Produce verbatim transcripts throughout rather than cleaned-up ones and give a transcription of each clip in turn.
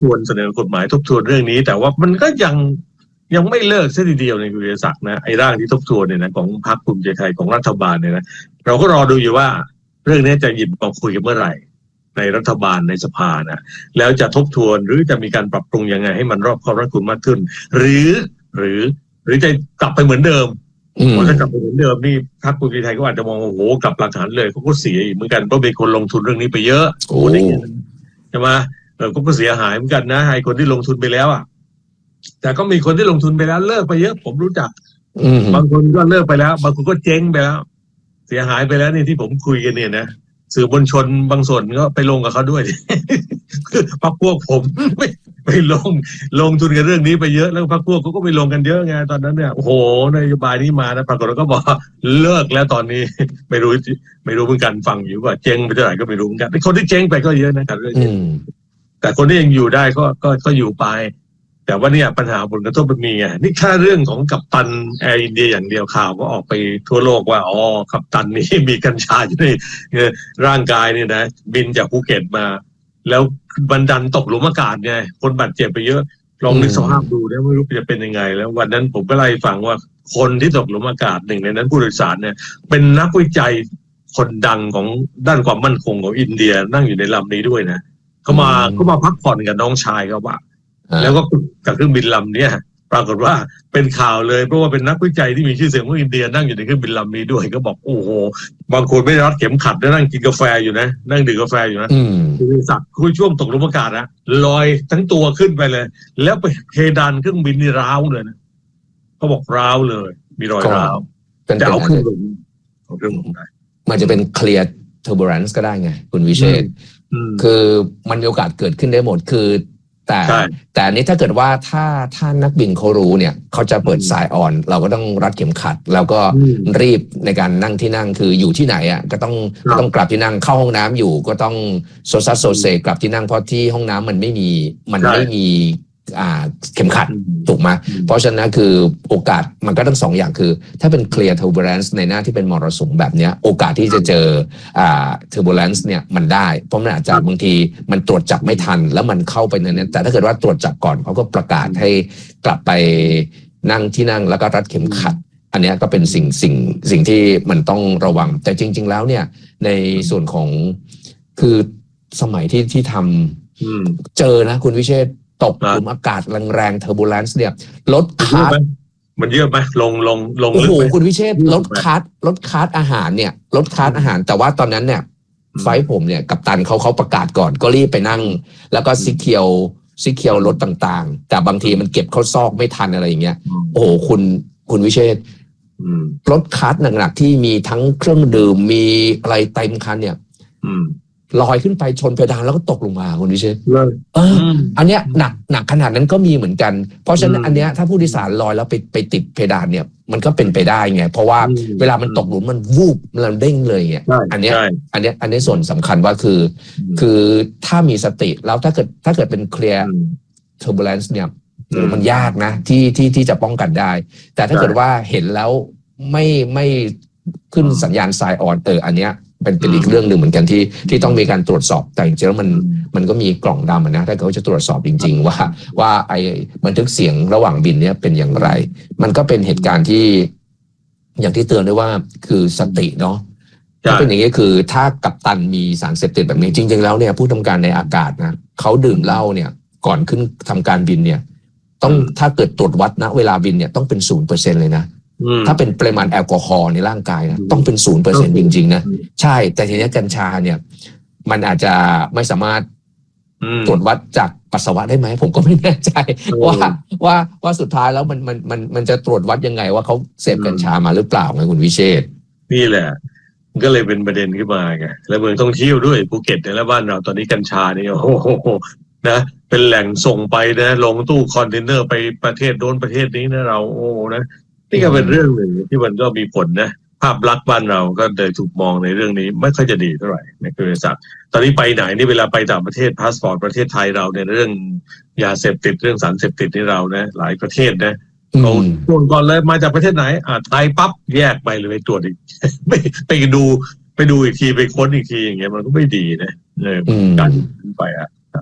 ทวนเสนอกฎหมายทบทวนเรื่องนี้แต่ว่ามันก็ยังยังไม่เลิกซะทีเดียวในคุณวิศักดิ์นะไอ้ร่างที่ทบทวนเนี่ยนะของพรรคภูมิใจไทยของรัฐบาลเนี่ยนะเราก็รอดูอยู่ว่าเรื่องนี้จะหยิบมาคุยกันเมื่อไหร่ในรัฐบาลในสภานะแล้วจะทบทวนหรือจะมีการปรับปรุงยังไงให้มันรอบคอบรัดกุมมากขึ้นหรือหรือหรือจะกลับไปเหมือนเดิมพอจะกลับไปเหมือนเดิมนี่พรรคภูมิใจไทยก็อาจจะมองว่าโอ้โหกลับหลักฐานเลยเขาก็เสียอีกเหมือนกันเพราะมีคนลงทุนเรื่องนี้ไปเยอะโอ้โหใช่ไหมเออก็เสียหายเหมือนกันนะไอ้คนที่ลงทุนไปแล้วอ่ะแต่ก็มีคนที่ลงทุนไปแล้วเลิกไปเยอะผมรู้จักบางคนก็เลิกไปแล้วบางคนก็เจ๊งไปแล้วเสียหายไปแล้วนี่ที่ผมคุยกันเนี่ยนะสื่อมวลชนบางส่วนก็ไปลงกับเขาด้วยคือพรรคพวกผมไม่ไปลงลงทุนกับเรื่องนี้ไปเยอะแล้วพรรคพวกเขาก็ไปลงกันเยอะไงตอนนั้นเนี่ยโอ้โหนโยบายนี้มานะปรากฏว่าก็บอกเลิกแล้วตอนนี้ไม่รู้ไม่รู้เหมือนกันฟังอยู่ว่าเจ๊งไปเท่าไหร่ก็ไม่รู้เหมือนกันคนที่เจ๊งไปก็เยอะนะครับเรื่องนี้แต่คนที่ยังอยู่ได้ก็ก็ก็อยู่ไปแต่ว่าเนี่ยปัญหาผลกระทบมันมีไงนี่แค่เรื่องของกัปตันแอร์อินเดียอย่างเดียวข่าวก็ออกไปทั่วโลกว่าอ๋อกัปตันนี้มีกัญชาอยู่ในร่างกายเนี่ยนะบินจากภูเก็ตมาแล้วบันดันตกหลุมอากาศไงคนบาดเจ็บไปเยอะลองนึกสภาพดูนะไม่รู้จะเป็นยังไงแล้ววันนั้นผมก็ไล่ฟังว่าคนที่ตกหลุมอากาศหนึ่งในนั้นผู้โดยสารเนี่ยเป็นนักวิจัยคนดังของด้านความมั่นคงของอินเดียนั่งอยู่ในลำนี้ด้วยนะเขามาเขามาพักผ่อนกับน้องชายเขาว่าแล้วก็กับเครื่องบินลำนี้ปรากฏว่าเป็นข่าวเลยเพราะว่าเป็นนักวิจัยที่มีชื่อเสียงของอินเดียนั่งอยู่ในเครื่องบินลำนี้ด้วยก็บอกโอ้โหบางคนไม่รัดเข็มขัดแล้วนั่งกินกาแฟอยู่นะนั่งดื่มกาแฟอยู่นะคุณศักดิ์คุยช่วงตกหลุมอากาศนะลอยทั้งตัวขึ้นไปเลยแล้วไปเพดานเครื่องบินนี่ร้าวเลยนะเขาบอกร้าวเลยมีรอยร้าวแต่เอาขึ้นลงเอาขึ้นลงได้มันจะเป็น clear turbulence ก็ได้ไงคุณวิเชษฐ์คือมันมีโอกาสเกิดขึ้นได้หมดคือแต่แต่นี้ถ้าเกิดว่าถ้าถ้านักบินเขารู้เนี่ยเขาจะเปิดสายออนเราก็ต้องรัดเข็มขัดแล้วก็รีบในการนั่งที่นั่งคืออยู่ที่ไหนอ่ะก็ต้องก็ต้องกลับที่นั่งเข้าห้องน้ำอยู่ก็ต้องโซซัสโซเซกลับที่นั่งเพราะที่ห้องน้ำมันไม่มีมันไม่มีอ่าเข็มขัดถูกไหมเพราะฉะนั้นคือโอกาสมันก็ต้องสองอย่างคือถ้าเป็น clear turbulence ในหน้าที่เป็นมรสุมแบบนี้โอกาสที่จะเจออ่า turbulence เนี่ยมันได้เพราะมันอาจจะบางทีมันตรวจจับไม่ทันแล้วมันเข้าไปในนั้นแต่ถ้าเกิดว่าตรวจจับก่อนเขาก็ประกาศให้กลับไปนั่งที่นั่งแล้วก็รัดเข็มขัดอันนี้ก็เป็นสิ่งสิ่งสิ่งที่มันต้องระวังแต่จริงๆแล้วเนี่ยในส่วนของคือสมัยที่ที่ทำเจอนะคุณวิเชษฐ์ตกหลุมอากาศแรงๆ turbulence เนี่ยลดคาร์ดมันเยอะไหมลงลงลงโอ้โหคุณวิเชษฐ์ลดคาร์ดลดคาร์ดอาหารเนี่ยลดคาร์ดอาหารแต่ว่าตอนนั้นเนี่ยไฟผมเนี่ยกัปตันเขาเขาประกาศก่อนก็รีบไปนั่งแล้วก็ซิเคียวซิเคียวรถต่างๆแต่บางทีมันเก็บเข้าซอกไม่ทันอะไรอย่างเงี้ยโอ้โหคุณคุณวิเชษฐ์รถคาร์ดหนักๆที่มีทั้งเครื่องดื่มมีอะไรเต็มคันเนี่ยลอยขึ้นไปชนเพดานแล้วก็ตกลงมาคุณวิเชษฐ์เอออันเนี้ยหนักหนักขนาดนั้นก็มีเหมือนกันเพราะฉะนั้นอันเนี้ยถ้าผู้โดยสารลอยแล้วไปไปติดเพดานเนี่ยมันก็เป็นไปได้ไงเพราะว่าเวลามันตกหลุมมันวูบมันเด้งเลยไงอันเนี้ยอันเนี้ยอันนี้ส่วนสำคัญว่าคือคือถ้ามีสติแล้วถ้าเกิดถ้าเกิดเป็น clear turbulence เนี่ยมันยากนะที่ที่ที่จะป้องกันได้แต่ถ้าเกิดว่าเห็นแล้วไม่ไม่ขึ้นสัญญาณไซน์ออนเอออันเนี้ยเป็นเป็นอีกเรื่องหนึ่งเหมือนกันที่ที่ต้องมีการตรวจสอบแต่จริงๆแล้วมันมันก็มีกล่องดำนะถ้าเขาจะตรวจสอบจริงๆว่าว่าไอ้บันทึกเสียงระหว่างบินเนี่ยเป็นอย่างไรมันก็เป็นเหตุการณ์ที่อย่างที่เตือนด้วยว่าคือสติเนาะถ้าเป็นอย่างนี้คือถ้ากัปตันมีสารเสพติดแบบนี้จริงๆแล้วเนี่ยผู้ทำการในอากาศนะเขาดื่มเหล้าเนี่ยก่อนขึ้นทำการบินเนี่ยต้องถ้าเกิดตรวจวัดนะเวลาบินเนี่ยต้องเป็นศูนย์เปอร์เซ็นต์เลยนะถ้าเป็นปริมาณแอลกอฮอล์ในร่างกายนะต้องเป็นศูนย์เปอร์เซ็นต์จริงๆนะใช่แต่ทีนี้กัญชาเนี่ยมันอาจจะไม่สามารถตรวจวัดจากปัสสาวะได้ไหมผมก็ไม่แน่ใจว่าว่าว่าสุดท้ายแล้วมันมันมันมันจะตรวจวัดยังไงว่าเขาเสพกัญชามาหรือเปล่าไงคุณวิเชษฐ์นี่แหละก็เลยเป็นประเด็นขึ้นมาไงแล้วเมืองท่องเที่ยวด้วยภูเก็ตในและบ้านเราตอนนี้กัญชานี่โอ้โหนะเป็นแหล่งส่งไปนะลงตู้คอนเทนเนอร์ไปประเทศโน้นประเทศนี้นะเราโอ้นะนี่ก็เป็นเรื่องหนึ่งที่มันก็มีผลนะภาพลักษณ์บ้านเราก็เลยถูกมองในเรื่องนี้ไม่ค่อยจะดีเท่าไหร่ในบริษัทตอนนี้ไปไหนนี่เวลาไปต่างประเทศพาสปอร์ตประเทศไทยเราในเรื่องยาเสพติดเรื่องสารเสพติดที่เรานะหลายประเทศนะเราตรวจก่อนเลยมาจากประเทศไหนอ่าไทยปั๊บแยกไปเลยไปตรวจอีกไม่ไปดูไปดูอีกทีไปค้นอีกทีอย่างเงี้ยมันก็ไม่ดีนะเออการไปอ่ะ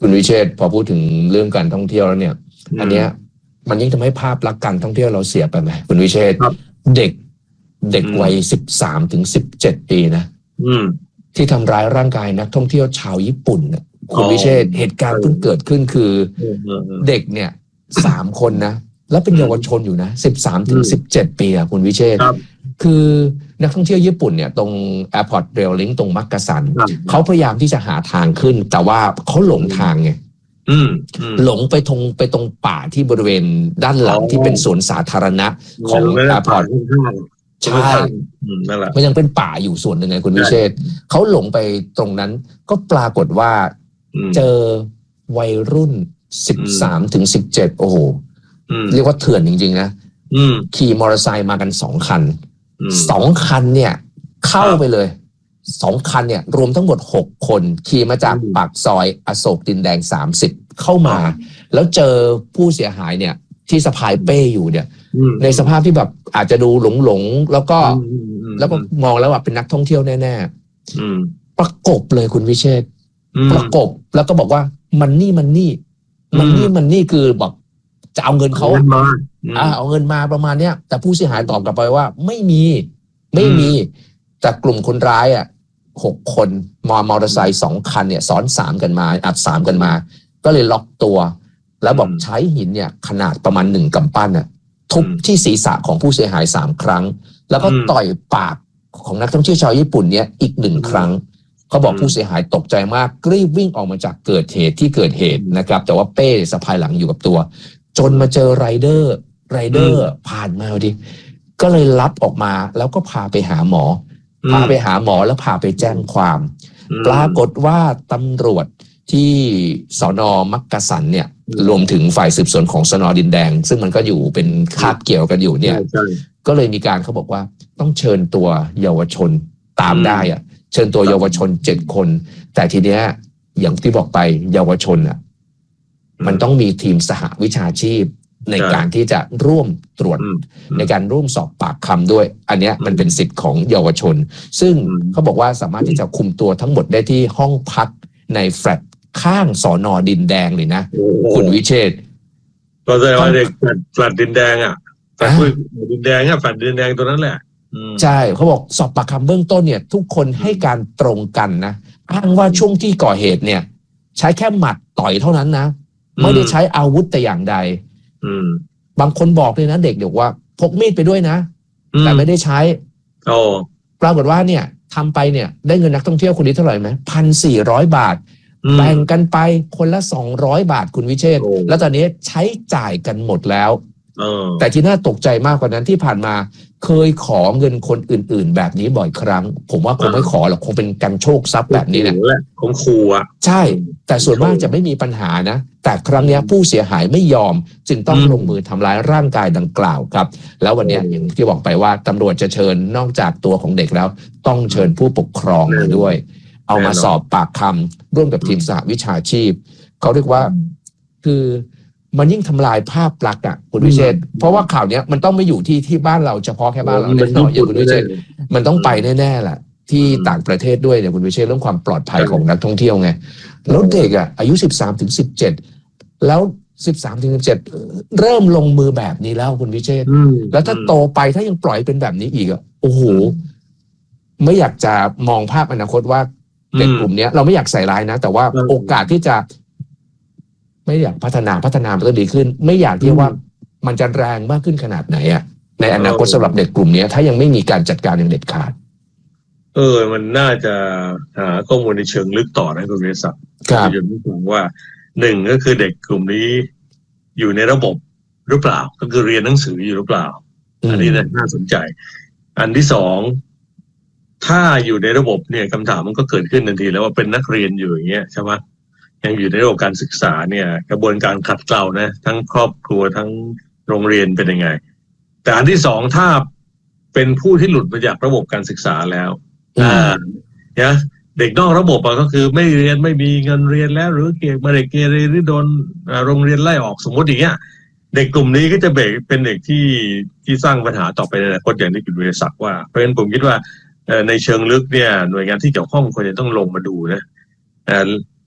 คุณวิเชษฐ์พอพูดถึงเรื่องการท่องเที่ยวแล้วเนี่ยอันเนี้ยมันยิ่งทำให้ภาพลักษณ์การท่องเที่ยวเราเสียไปไหมคุณวิเชษฐ์เด็กเด็กวัยสิบสามถึงสิบเจ็ดปีนะที่ทำร้ายร่างกายนักท่องเที่ยวชาวญี่ปุ่นเนี่ยคุณวิเชษฐ์เหตุการณ์เพิ่งเกิดขึ้นคือเด็กเนี่ยสามคนนะแล้วเป็นเยาวชนอยู่นะสิบสามถึงสิบเจ็ดปีอะคุณวิเชษฐ์คือนักท่องเที่ยวญี่ปุ่นเนี่ยตรง Airport Rail Link ตรงมักกะสันเขาพยายามที่จะหาทางขึ้นแต่ว่าเขาหลงทางไงหลงไปตรงไปตรงป่าที่บริเวณด้านหลังที่เป็นสวนสาธารณะของ Airport ใช่มันยังเป็นป่าอยู่ส่วนหนึ่งไงคุณวิเชษฐ์เขาหลงไปตรงนั้นก็ปรากฏว่าเจอวัยรุ่นสิบสามถึงสิบเจ็ดโอ้โหเรียกว่าเถื่อนจริงๆนะขี่มอเตอร์ไซค์มากันสองคันสองคันเนี่ยเข้าไปเลยสองคันเนี่ยรวมทั้งหมดหกคนขี่มาจากปากซอยอโศกดินแดงสามสิบเข้ามาแล้วเจอผู้เสียหายเนี่ยที่สะพายเป้อยู่เนี่ยในสภาพที่แบบอาจจะดูหลงหลงแล้วก็แล้วก็มองแล้วว่าเป็นนักท่องเที่ยวแน่ๆประกบเลยคุณวิเชษฐ์ประกบแล้วก็บอกว่ามันนี่มันนี่มันนี่มันนี่คือบอกจะเอาเงินเขาอ่าเอาเงินมาประมาณเนี้ยแต่ผู้เสียหายตอบกลับไปว่าไม่มีไม่มีแต่กลุ่มคนร้ายอ่ะหกคนมอมอเตอร์ไซค์สองคันเนี่ยซ้อนสามกันมาอัดสามกันมาก็เลยล็อกตัวแล้วบอกใช้หินเนี่ยขนาดประมาณหนึ่งกำปั้นอ่ะทุบที่ศีรษะของผู้เสียหายสามครั้งแล้วก็ต่อยปากของนักท่องเที่ยวชาวญี่ปุ่นเนี่ยอีกหนึ่งครั้งเขาบอกผู้เสียหายตกใจมากรีบวิ่งออกมาจากเกิดเหตุที่เกิดเหตุนะครับแต่ว่าเป้สะพายหลังอยู่กับตัวจนมาเจอไรเดอร์ไรเดอร์ผ่านมาดิก็เลยรับออกมาแล้วก็พาไปหาหมอพาไปหาหมอแล้วพาไปแจ้งความปรากฏว่าตำรวจที่สน.มักกะสันเนี่ยรวมถึงฝ่ายสืบสวนของสน.ดินแดงซึ่งมันก็อยู่เป็นคาบเกี่ยวกันอยู่เนี่ยก็เลยมีการเขาบอกว่าต้องเชิญตัวเยาวชนตามได้อะเชิญตัวเยาวชนเจ็ดคนแต่ทีเนี้ยอย่างที่บอกไปเยาวชนอ่ะมันต้องมีทีมสหวิชาชีพในการที่จะร่วมตรวจในการร่วมสอบปากคำด้วยอันเนี้ยมันเป็นสิทธิ์ของเยาวชนซึ่งเขาบอกว่าสามารถที่จะคุมตัวทั้งหมดได้ที่ห้องพักในแฟลตข้างสน.ดินแดงเลยนะคุณวิเชษฐ์ก็แสดงว่าเด็กแฟลตดินแดงอ่ะแฟลตดินแดงอ่ะแฟลตดินแดงตัวนั้นแหละใช่เขาบอกสอบปากคำเบื้องต้นเนี่ยทุกคนให้การตรงกันนะอ้างว่าช่วงที่ก่อเหตุเนี่ยใช้แค่หมัดต่อยเท่านั้นนะไม่ได้ใช้อาวุธแต่อย่างใดบางคนบอกเลยนะเด็กเดี๋ยวว่าพกมีดไปด้วยนะแต่ไม่ได้ใช้ปรากฏว่าเนี่ยทำไปเนี่ยได้เงินนักท่องเที่ยวคนนี้เท่าไหร่ไหมพันสี่ร้อยบาทแบ่งกันไปคนละสองร้อยบาทคุณวิเชษฐ์แล้วตอนนี้ใช้จ่ายกันหมดแล้วแต่ที่น่าตกใจมากกว่านั้นที่ผ่านมาเคยขอเงินคนอื่นๆแบบนี้บ่อยครั้งผมว่าคงไม่ขอหรอกคงเป็นการโชคทรัพย์แบบนี้แหละคงขู่อ่ะใช่แต่ส่วนมากจะไม่มีปัญหานะแต่ครั้งนี้ผู้เสียหายไม่ยอมจึงต้องลงมือทำร้ายร่างกายดังกล่าวครับแล้ววันนี้อย่างที่บอกไปว่าตำรวจจะเชิญนอกจากตัวของเด็กแล้วต้องเชิญผู้ปกครองมาด้วยเอามาสอบปากคำร่วมกับทีมสหวิชาชีพเขาเรียกว่าคือมันยิ่งทำลายภาพลักษณ์อ่ะคุณวิเชษฐ์เพราะว่าข่าวเนี้ยมันต้องไม่อยู่ที่ที่บ้านเราเฉพาะแค่บ้านเราแน่นอนอย่างคุณวิเชษฐ์มันต้องไปแน่ๆแหละที่ต่างประเทศด้วยเนี่ยคุณวิเชษฐ์เรื่องความปลอดภัยของนักท่องเที่ยวไงแล้วเด็กอ่ะอายุสิบสามถึงสิบเจ็ดแล้วสิบสามถึงสิบเจ็ดเริ่มลงมือแบบนี้แล้วคุณวิเชษฐ์แล้วถ้าโตไปถ้ายังปล่อยเป็นแบบนี้อีกอ่ะโอ้โหไม่อยากจะมองภาพอนาคตว่าเด็กกลุ่มนี้เราไม่อยากใส่ร้ายนะแต่ว่าโอกาสที่จะไม่อยากพัฒนาพัฒนามันก็ดีขึ้นไม่อยากที่ว่ามันจะแรงมากขึ้นขนาดไหนอ่ะในอนาคตสำหรับเด็กกลุ่มนี้ถ้ายังไม่มีการจัดการอย่างเด็ดขาดเออมันน่าจะหาข้อมูลในเชิงลึกต่อนะคุณวิศักดิ์ครับอยู่ที่ผมว่าหนึ่งก็คือเด็กกลุ่มนี้อยู่ในระบบหรือเปล่าก็คือเรียนหนังสืออยู่หรือเปล่าอันนี้น่าสนใจอันที่สองถ้าอยู่ในระบบเนี่ยคำถามมันก็เกิดขึ้นทันทีแล้วว่าเป็นนักเรียนอยู่อย่างเงี้ยใช่ไหมยังอยู่ในระบบการศึกษาเนี่ยกระบวนการขัดเกลานะทั้งครอบครัวทั้งโรงเรียนเป็นยังไงแต่อันที่สองถ้าเป็นผู้ที่หลุดมาจากระบบการศึกษาแล้วอ่าเนี่ยเด็กนอกระบบก็คือไม่เรียนไม่มีเงินเรียนแล้วหรือเกเรมาเด็กเกเรหรือโดนโรงเรียนไล่ออกสมมติอย่างเงี้ยเด็กกลุ่มนี้ก็จะเป็นเด็กที่ที่สร้างปัญหาต่อไปในอนาคตอย่างที่คุณวิศักดิ์ว่าเพราะฉะนั้นผมคิดว่าในเชิงลึกเนี่ยหน่วยงานที่เกี่ยวข้องควรจะต้องลงมาดูนะ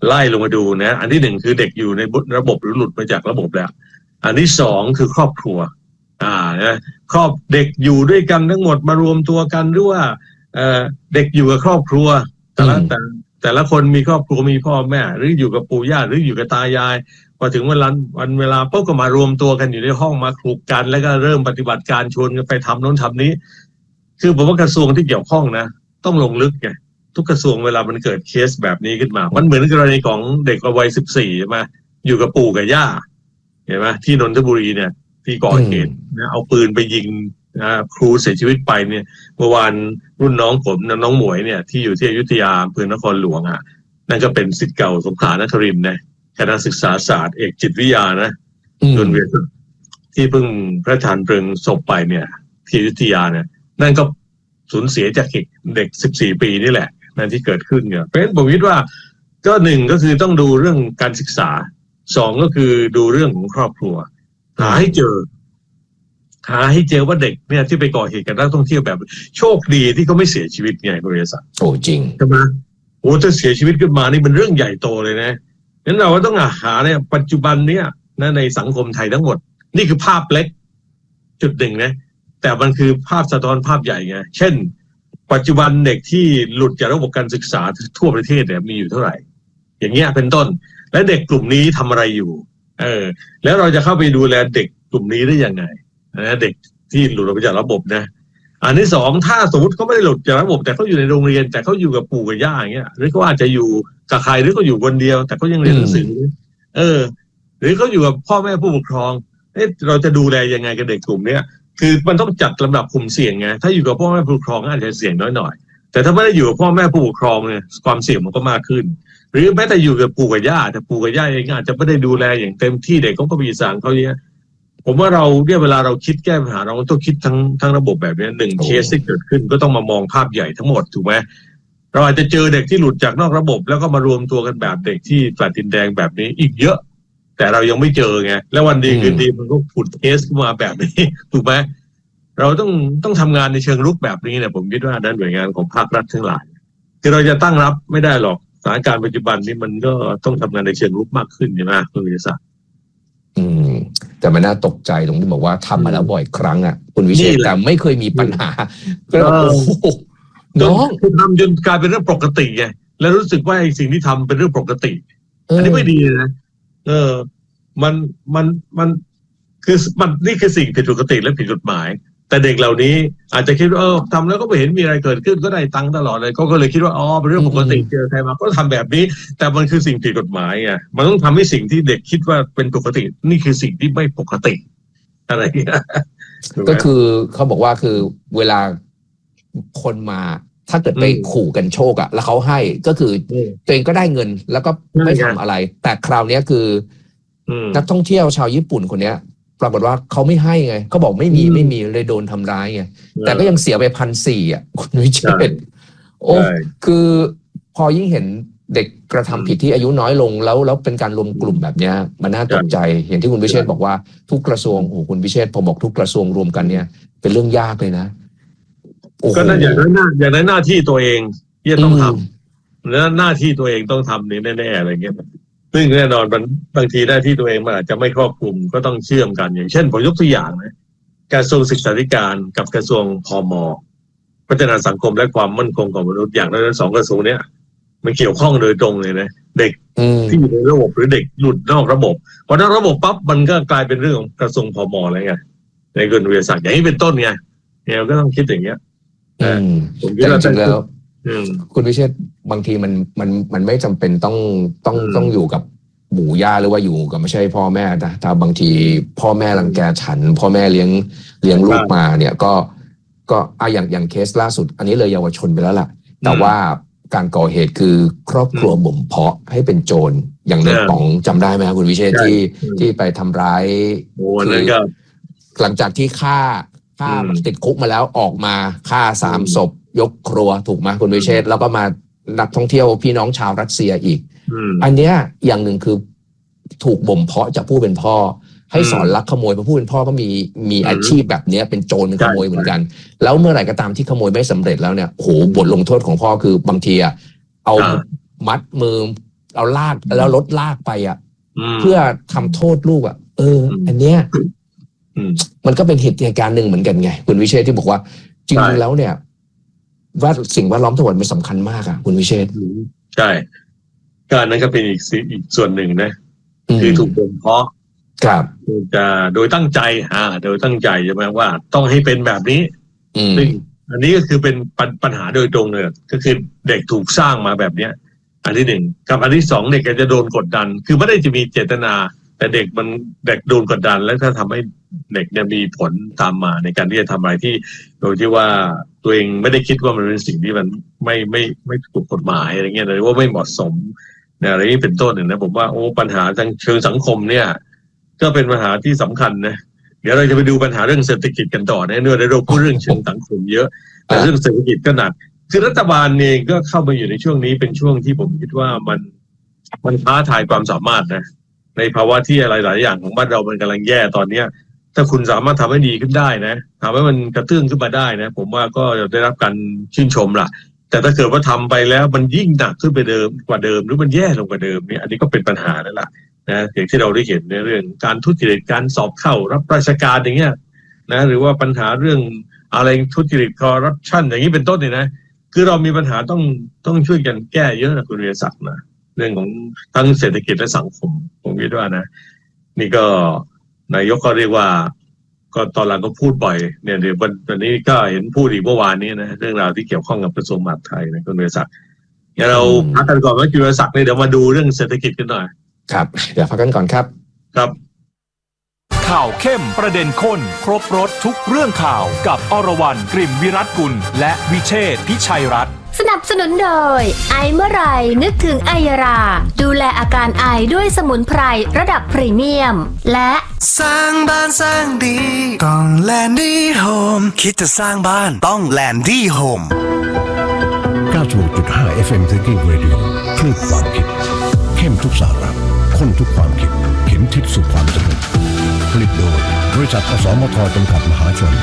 ไล่ลงมาดูนะอันที่หนึ่งคือเด็กอยู่ในระบบหรือหลุดมาจากระบบแล้วอันที่สองคือครอบครัวอ่านะครอบเด็กอยู่ด้วยกันทั้งหมดมารวมตัวกันหรือว่าเอ่อเด็กอยู่กับครอบครัวแต่ละแต่แต่ละคนมีครอบครัวมีพ่อแม่หรืออยู่กับปู่ย่าหรืออยู่กับตายายพอถึงเวลาวันเวลาปุ๊บก็มารวมตัวกันอยู่ในห้องมาคลุกกันแล้วก็เริ่มปฏิบัติการชวนกันไปทำโน้นทำนี้คือผมว่ากระทรวงที่เกี่ยวข้องนะต้องลงลึกไงทุกกระทรวงเวลามันเกิดเคสแบบนี้ขึ้นมามันเหมือนกรณีของเด็กวัยสิบสี่ใช่ไหมอยู่กับปู่กับย่าเห็นไหมที่นนทบุรีเนี่ยที่ก่อเหตุนะเอาปืนไปยิงนะครูเสียชีวิตไปเนี่ยเมื่อวานรุ่นน้องผมน้องหมวยเนี่ยที่อยู่ที่อยุธยาอำเภอนครหลวงอ่ะนั่นก็เป็นศิษย์เก่าสงขลานครินทร์นะคณะศึกษาศาสตร์เอกจิตวิทยานะจนเวียนที่เพิ่งพระราชทานเพลิงศพไปเนี่ยที่อยุธยาเนี่ยนั่นก็สูญเสียจากเด็กสิบสี่ปีนี่แหละนั่นที่เกิดขึ้นเนี่ยเพราะฉะนั้นผมคิดว่าก็หนึ่งก็คือต้องดูเรื่องการศึกษาสองก็คือดูเรื่องของครอบครัวหาให้เจอหาให้เจอว่าเด็กเนี่ยที่ไปก่อเหตุกับนักท่องเที่ยวแบบโชคดีที่เขาไม่เสียชีวิตไงคุณเรศโอ้จริงใช่ไหมโอ้ถ้าเสียชีวิตขึ้นมานี่เป็นเรื่องใหญ่โตเลยนะงั้นเราก็ต้องหาเนี่ยปัจจุบันเนี่ยนะในสังคมไทยทั้งหมดนี่คือภาพเล็กจุดหนึ่งนะแต่มันคือภาพสะท้อนภาพใหญ่ไงเช่นปัจจุบันเด็กที่หลุดจากระบบการศึกษาทั่วประเทศเนี่ยมีอยู่เท่าไหร่อย่างเงี้ยเป็นต้นและเด็กกลุ่มนี้ทำอะไรอยู่เออแล้วเราจะเข้าไปดูแลเด็กกลุ่มนี้ได้ยังไงนะเด็กที่หลุดออกจากระบบนะอันที่สองถ้าสมมติเขาไม่ได้หลุดจากระบบแต่เขาอยู่ในโรงเรียนแต่เขาอยู่กับปู่กับย่าอย่างเงี้ยหรือเขาอาจจะอยู่กับใครหรือเขาอยู่คนเดียวแต่เขายังเรียนหนังสือเออหรือเขาอยู่กับพ่อแม่ผู้ปกครองเอ๊ะเราจะดูแลยังไงกับเด็กกลุ่มเนี้ยคือมันต้องจัดลำดับกลุ่มเสี่ยงไงถ้าอยู่กับพ่อแม่ผู้ปกครองอาจจะเสี่ยงน้อยหน่อยแต่ถ้าไม่ได้อยู่กับพ่อแม่ผู้ปกครองเนี่ยความเสี่ยงมันก็มากขึ้นหรือแม้แต่อยู่กับปู่กับย่าแต่ปู่กับย่าเองอาจจะไม่ได้ดูแลอย่างเต็มที่เด็กเขาก็มีสั่งเขาเนี้ยผมว่าเราเนี่ยเวลาเราคิดแก้ปัญหาเราต้องคิดทั้งทั้งระบบแบบนี้หนึ่งเคสที่เกิดขึ้นก็ต้องมามองภาพใหญ่ทั้งหมดถูกไหมเราอาจจะเจอเด็กที่หลุดจากนอกระบบแล้วก็มารวมตัวกันแบบเด็กที่แฟลตดินแดงแบบนี้อีกเยอะแต่เรายังไม่เจอไงแล้ววันดีคืนดีมันก็ผุดเคสขึ้นมาแบบนี้ถูกไหมเราต้องต้องทำงานในเชิงรุกแบบนี้เนี่ยผมคิดว่าด้านหน่วยงานของภาครัฐทั้งหลายคือเราจะตั้งรับไม่ได้หรอกสถานการณ์ปัจจุบันนี้มันก็ต้องทำงานในเชิงรุกมากขึ้นใช่ไหมคุณวิศาอืมแต่มันน่าตกใจตรงที่บอกว่าทำมาแล้วบ่อยครั้งอ่ะคุณวิเชษแต่ไม่เคยมีปัญหาก็โอ้โหน้องทำจนกลายเป็นเรื่องปกติไงแล้วรู้สึกว่าสิ่งที่ทำเป็นเรื่องปกติอันนี้ไม่ดีนะเออมันมันมันคือมันนี่คือสิ่งผิดปกติและผิดกฎหมายแต่เด็กเหล่านี้อาจจะคิดว่าเออทำแล้วก็ไม่เห็นมีอะไรเกิดขึ้นก็ได้ตังค์ตลอดเลยก็เลยคิดว่าอ๋อเป็นเรื่องปกติเจอใครมาก็ทำแบบนี้แต่มันคือสิ่งผิดกฎหมายไงมันต้องทำให้สิ่งที่เด็กคิดว่าเป็นปกตินี่คือสิ่งที่ไม่ปกติอะไรเงี้ยก็คือเขาบอกว่าคือเวลาคนมาถ้าเกิดไปขู่กันโชคอะแล้วเขาให้ก็คือตัวเองก็ได้เงินแล้วก็ไม่ทำอะไรแต่คราวนี้คือนักท่องเที่ยวชาวญี่ปุ่นคนเนี้ยปรากฏว่าเขาไม่ให้ไงเขาบอกไม่มีไม่มีเลยโดนทำร้ายไงแต่ก็ยังเสียไปพันสี่อ่ะคุณวิเชษโอ้คือพอยิ่งเห็นเด็กกระทำผิดที่อายุน้อยลงแล้วแล้วเป็นการรวมกลุ่มแบบนี้มันน่าตกใจเห็นที่คุณวิเชษบอกว่าทุกกระทรวงโอ้คุณวิเชษพอบอกทุกกระทรวงรวมกันเนี่ยเป็นเรื่องยากเลยนะก็นั่นอย่างนั้นหน้าอย่างนั้นหน้าที่ตัวเองที่จะต้องทำแล้วหน้าที่ตัวเองต้องทำนี่แน่ๆอะไรเงี้ยซึ่งแน่นอนมันบางทีหน้าที่ตัวเองมันอาจจะไม่ครอบคลุมก็ต้องเชื่อมกันอย่างเช่นผมยกตัวอย่างนะกระทรวงศึกษาธิการกับกระทรวงพม.พัฒนาสังคมและความมั่นคงของมนุษย์อย่างนั้นสองกระทรวงเนี้ยมันเกี่ยวข้องโดยตรงเลยนะเด็กที่อยู่ในระบบหรือเด็กหลุดนอกระบบพอนอกระบบปั๊บมันก็กลายเป็นเรื่องของกระทรวงพม.อะไรไงในกรมวิทยาศาสตร์อย่างนี้เป็นต้นไงเนี่ยก็ต้องคิดอย่างเงี้ยผมคิดว่าจริงแล้วคุณวิเชษบางทีมันมันมันไม่จำเป็นต้องต้องต้องอยู่กับหมู่ย่าหรือว่าอยู่กับไม่ใช่พ่อแม่นะถ้าบางทีพ่อแม่รังแกฉันพ่อแม่เลี้ยงเลี้ยงลูกมาเนี่ยก็ก็อ่ะอย่างอย่างเคสล่าสุดอันนี้เลยเยาวชนไปแล้วล่ะแต่ว่าการก่อเหตุคือครอบครัวบ่มเพาะให้เป็นโจรอย่างในป๋องจำได้ไหมครับคุณวิเชษที่ที่ไปทำร้ายคือหลังจากที่ฆ่าฆ่าติดคุกมาแล้วออกมาฆ่าสามศพยกครัวถูกไหมคุณวิเชษแล้วก็มานักท่องเที่ยวพี่น้องชาวรัสเซียอีกอันเนี้ยอย่างหนึ่งคือถูกบ่มเพาะจากผู้เป็นพ่อให้สอนลักขโมยเพราะผู้เป็นพ่อก็มีมีอาชีพแบบนี้เป็นโจรเป็นขโมยเหมือนกันแล้วเมื่อไหร่ก็ตามที่ขโมยไม่สำเร็จแล้วเนี่ยโหบทลงโทษของพ่อคือบางทีอ่ะเอามัดมือเราลากแล้วรถลากไปอ่ะเพื่อทำโทษลูกอ่ะเอออันเนี้ยมันก็เป็นเหตุการณ์หนึ่งเหมือนกันไงคุณวิเชษที่บอกว่าจริงๆแล้วเนี่ยว่าสิ่งแวดล้อมทั้งหมดมันสำคัญมากอ่ะคุณวิเชษใช่การนั้นก็เป็นอีกอีกส่วนหนึ่งนะคือถูกบ่มเพาะครับจะโดยตั้งใจอ่าโดยตั้งใจใช่ไหมว่าต้องให้เป็นแบบนี้ซึ่งอันนี้ก็คือเป็นปัญหาโดยตรงเลยก็คือเด็กถูกสร้างมาแบบเนี้ยอันที่หนึ่งกับอันที่สองเด็กจะโดนกดดันคือไม่ได้จะมีเจตนาแต่เด็กมันเด็กโดนกดดันแล้วถ้าทำให้เด็กเนี่ยมีผลตามมาในการที่จะทำอะไรที่โดยที่ว่าตัวเองไม่ได้คิดว่ามันเป็นสิ่งที่มันไม่ไม่ไม่ถูกกฎหมายอะไรเงี้ยหรือว่าไม่เหมาะสมเนี่ยอะไรนี้เป็นต้นเนี่ยนะผมว่าโอ้ปัญหาทางเชิงสังคมเนี่ยก็เป็นปัญหาที่สำคัญนะเดี๋ยวเราจะไปดูปัญหาเรื่องเศรษฐกิจกันต่อเนี่ยเนื่องในเราพูดเรื่องเชิงสังคมเยอะแต่เรื่องเศรษฐกิจก็หนักคือรัฐบาลเองก็เข้ามาอยู่ในช่วงนี้เป็นช่วงที่ผมคิดว่ามันมันท้าทายความสามารถนะในภาวะที่อะไรหลายอย่างของบ้านเรามันกำลังแย่ตอนเนี้ยถ้าคุณสามารถทำให้ดีขึ้นได้นะทำให้มันกระเตื้องขึ้นมาได้นะผมว่าก็จะได้รับการชื่นชมล่ะแต่ถ้าเกิดว่าทำไปแล้วมันยิ่งหนักขึ้นไปเดิมกว่าเดิมหรือมันแย่ลงกว่าเดิมเนี่ยอันนี้ก็เป็นปัญหาแล้วล่ะนะอย่างที่เราได้เห็นในเรื่องการทุจริตการสอบเข้ารับราชการอย่างเงี้ยนะหรือว่าปัญหาเรื่องอะไรทุจริตคอร์รัปชันอย่างนี้เป็นต้นเนี่ยนะคือเรามีปัญหาต้องต้องช่วยกันแก้เยอะนะคุณวีรศักดิ์นะเรื่องของทั้งเศรษฐกิจและสังคมผมคิดว่านะนี่ก็นายกก็เรียกว่าก็ตอนหลังก็พูดบ่อยเนี่ยเดี๋ยววันนี้ก็เห็นพูดอีกเมื่อวานนี้นะเรื่องราวที่เกี่ยวข้องกับกระทรวงมหาดไทยนะคุณวีรศักดิ์เดี๋ยวเราพักกันก่อนว่าคุณวีรศักดิ์เนี่ยเดี๋ยวมาดูเรื่องเศรษฐกิจกันหน่อยครับเดี๋ยวพักกันก่อนครับครับข่าวเข้มประเด็นข้นครบรสทุกเรื่องข่าวกับอรวรรณ กลิ่มวิรัตกุลและวิเชษฐ์พิชัยรัตน์สนับสนุนโดยไอเมื่อไรนึกถึงไอยาราดูแลอาการไอด้วยสมุนไพรระดับพรีเมียมและสร้างบ้านสร้างดีต้องแลนดี้โฮมคิดจะสร้างบ้านต้องแลนดี้โฮมเก้าสิบหกจุดห้า เอฟ เอ็ม Thinking Radio คลื่นความคิดเข้มทุกสาระข้นทุกความคิดเข็มทิศสู่ความสำเร็จผลิตโดยบริษัทอสมทจำกัดมหาชน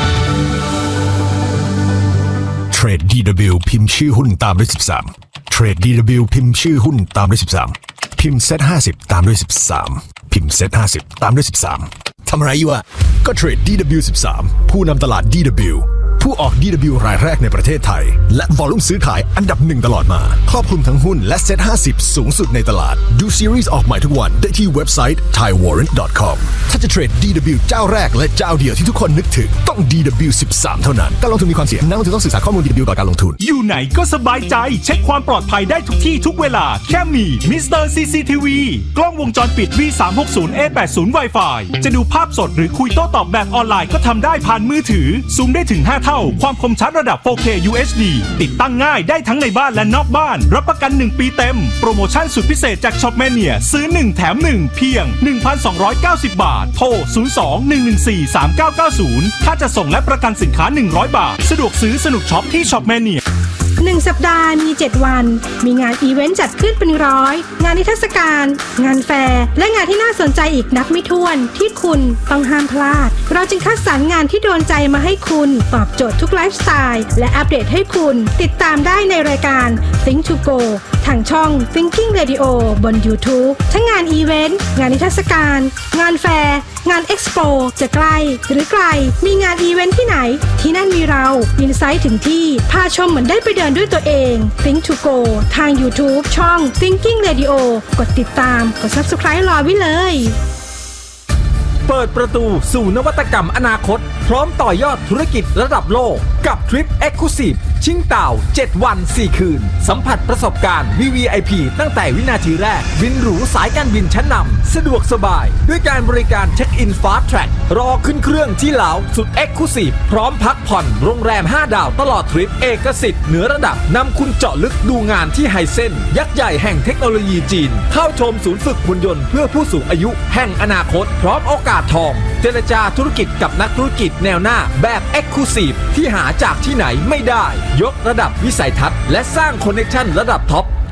เทรด ดี ดับเบิลยู พิมพ์ชื่อหุ้นตามด้วยสิบสามเทรด ดี ดับเบิลยู พิมพ์ชื่อหุ้นตามด้วยสิบสามพิมพ์เซ็ตห้าสิบตามด้วยสิบสามพิมพ์เซ็ตห้าสิบตามด้วยสิบสามทำอะไรอยู่อ่ะก็เทรด ดี ดับเบิลยู สิบสามผู้นำตลาด ดี ดับเบิลยู ผู้ออก ดี ดับเบิลยู รายแรกในประเทศไทยและวอลุ่มซื้อขายอันดับหนึ่งตลอดมาครอบคลุมทั้งหุ้นและเซ็ตห้าสิบสูงสุดในตลาดดูซีรีส์ออกใหม่ทุกวันได้ที่เว็บไซต์ ไทยวอร์เรนต์ ดอท คอม ถ้าจะเทรด ดี ดับเบิลยู เจ้าแรกและเจ้าเดียวที่ทุกคนนึกถึงต้อง ดี ดับเบิลยู สิบสาม เท่านั้นการลงทุนมีความเสี่ยงนักลงทุนต้องศึกษาข้อมูล ดี ดับเบิลยู ก่อนการลงทุนอยู่ไหนก็สบายใจเช็คความปลอดภัยได้ทุกที่ทุกเวลาแค่มีมิสเตอร์ ซี ซี ที วี กล้องวงจรปิด วี สามหกศูนย์ เอ แปดสิบ Wi-Fi จะดูภาพสดหรือคุยโต้ตอบแบบออนไลน์ก็ทำได้ผ่านมือถือซูมได้ถึงห้าเท่าความคมชัดระดับ โฟร์เค ยู เอช ดี ติดตั้งง่ายได้ทั้งในบ้านและนอกบ้านรับประกันหนึ่งปีเต็มโปรโมชั่นสุดพิเศษจาก Shopmania ซื้อหนึ่งแถมหนึ่งเพียง หนึ่งพันสองร้อยเก้าสิบ บาทโทรศูนย์ สอง หนึ่ง หนึ่ง สี่ สาม เก้า เก้า ศูนย์ถ้าจะส่งและประกันสินค้าหนึ่งร้อยบาทสะดวกซื้อสนุกช็อปที่ Shopmania หนึ่งสัปดาห์มีเจ็ดวันมีงานอีเวนต์จัดขึ้นเป็นร้อยงานนิทรรศการงานแฟร์และงานที่น่าสนใจอีกนับไม่ถ้วนที่คุณต้องห้ามพลาดเราจึงคัดสรรงานที่โดนใจมาให้คุณตอบโจทย์ทุกไลฟ์สไตล์และอัปเดตให้คุณติดตามได้ในรายการ Think to Go ทางช่อง Thinking Radio บน YouTube ทั้งงานอีเวนต์งานนิทรรศการงานแฟร์งานเอ็กซ์โปจะใกล้หรือไกลมีงานอีเวนต์ที่ไหนที่นั่นมีเราอินไซต์ถึงที่พาชมเหมือนได้ไปเดินด้วยตัวเอง Think to Go ทาง YouTube ช่อง Thinking Radio กดติดตามกด Subscribe รอไว้เลยเปิดประตูสู่นวัตกรรมอนาคตพร้อมต่อยอดธุรกิจระดับโลกกับทริป Exclusive ชิงเต่าเจ็ดวันสี่คืนสัมผัสประสบการณ์ วี วี ไอ พี ตั้งแต่วินาทีแรกบินหรูสายการบินชั้นนำสะดวกสบายด้วยการบริการเช็คอิน Fast Track รอขึ้นเครื่องที่เหลาสุด Exclusive พร้อมพักผ่อนโรงแรมห้าดาวตลอดทริปเอกสิทธิ์เหนือระดับนำคุณเจาะลึกดูงานที่ไฮเซ็นยักษ์ใหญ่แห่งเทคโนโลยีจีนเข้าชมศูนย์ฝึกหุ่นยนต์เพื่อผู้สูงอายุแห่งอนาคตพร้อมโอกาสทองเจรจาธุรกิจกับนักธุรกิจแนวหน้าแบบ Exclusive ที่หาจากที่ไหนไม่ได้ยกระดับวิสัยทัศน์และสร้างคอนเนคชั่นระดับท็อป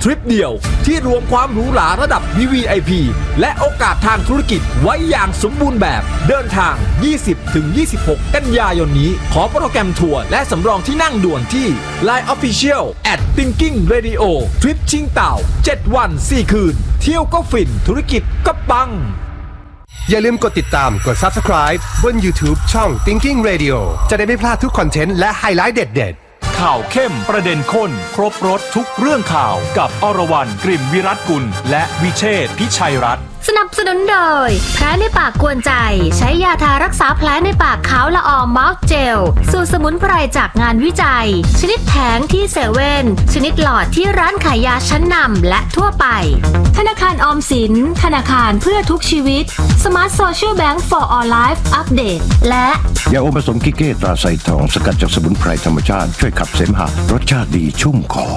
ทริปเดียวที่รวมความหรูหราระดับ วี วี ไอ พี และโอกาสทางธุรกิจไว้อย่างสมบูรณ์แบบเดินทาง ยี่สิบถึงยี่สิบหก กันยายนนี้ขอโปรแกรมทัวร์และสำรองที่นั่งด่วนที่ ไลน์ Official แอท Thinking Radio ทริปชิงเต่าเจ็ดวันสี่คืนเที่ยวก็ฟินธุรกิจก็ปังอย่าลืมกดติดตามกด Subscribe บน YouTube ช่อง Thinking Radio จะได้ไม่พลาดทุกคอนเทนต์และไฮไลท์เด็ดๆข่าวเข้มประเด็นข้นครบรสทุกเรื่องข่าวกับอรวรรณ กลิ่นวิรัตกุลและวิเชษฐ์พิชัยรัตน์สนับสนุนโดยแผลในปากกวนใจใช้ยาทารักษาแผลในปากขาวละอองมาสเจลสูตรสมุนไพรจากงานวิจัยชนิดแผงที่เซเว่นชนิดหลอดที่ร้านขายยาชั้นนำและทั่วไปธนาคารออมสินธนาคารเพื่อทุกชีวิต Smart Social Bank for All Life Update และยาอมผสมกิเกตราไซทองสกัดจากสมุนไพรธรรมชาติช่วยขับเสมหะรสชาติดีชุ่มค